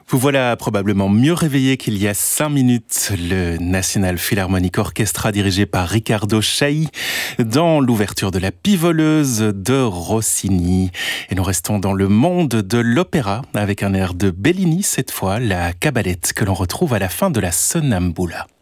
Vous voilà probablement mieux réveillé qu'il y a 5 minutes. Le National Philharmonic Orchestra dirigé par Riccardo Chailly dans l'ouverture de La Pivoleuse de Rossini. Et nous restons dans le monde de l'opéra avec un air de Bellini cette fois, la cabalette que l'on retrouve à la fin de la Sonnambula.